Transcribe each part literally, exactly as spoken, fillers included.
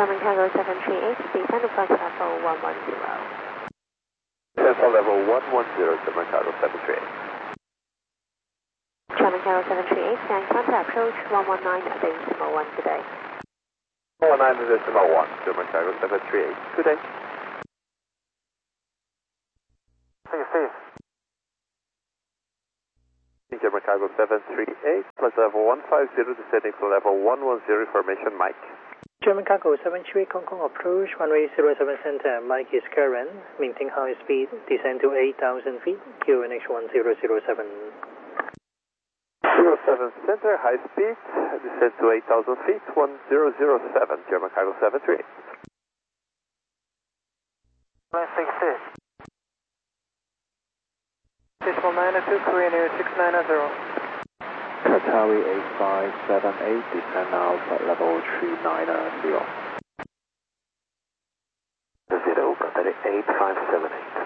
German Cargo seven three eight, descend to flight level one one zero. Central level one one zero, German Cargo seven three eight. German Cargo seven three eight, stand contact approach one one nine decimal one today. one one nine decimal one, German Cargo seven three eight, good day. Please, please. German Cargo seven three eight, flight level one five zero, descending to level one one zero, information Mike. German Cargo seven three eight, Hong Kong approach, runway zero seven center, Mike is current, maintain high speed, descend to eight thousand feet, Q N H one zero zero seven. zero seven center, high speed, descend to eight thousand feet, one zero zero seven, German Cargo seven three eight. Line six six. Decimal nine two, Korean Air six nine zero. Qatari eight five seven eight, descend now flight level three nine zero. Zero, Qatari eight five seven eight.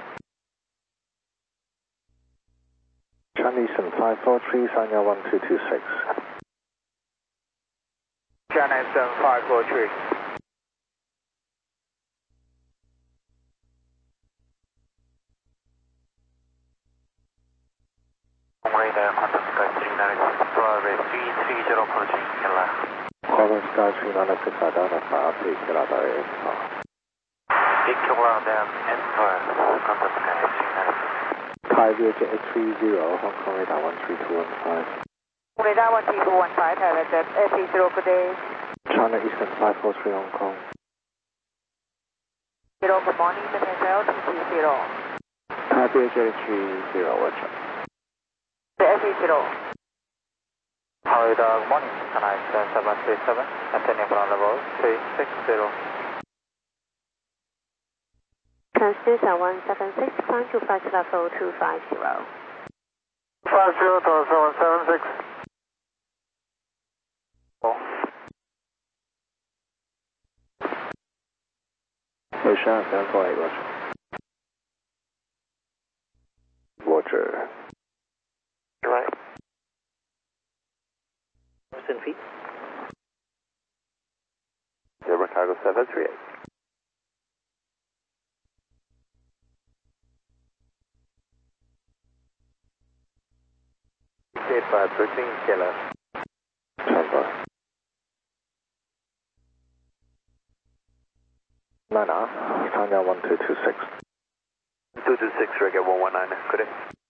Chinese and five four three, Sanya one two two six. China seven five four three. Radar contact sky three nine six, runway three three zero approaching Killa. Quality Sky three nine six, identify three Killa Direct Info. Big Killa, then enter contact sky three nine six. Thai V H eight three zero, Hong Kong radar one three two one five. Radar one three two one five, Thailand Jet eight three zero, good day. China Eastern five four three, Hong Kong. Zero, good morning, the L T C zero. Thai V H eight three zero, Roger. The eight three zero. Radar, good morning, Chennai seven three seven, attending ground level three six zero. Transducer one seven six, climb to flight level two five zero. Five zero to seven seven six. Asia seven four eight, Roger. Roger. You're right. ten feet. German Cargo seven three eight. eight five, approaching Killa. Tango. Nana, Sanya one two two six. two two six, Reggae one one nine, good day.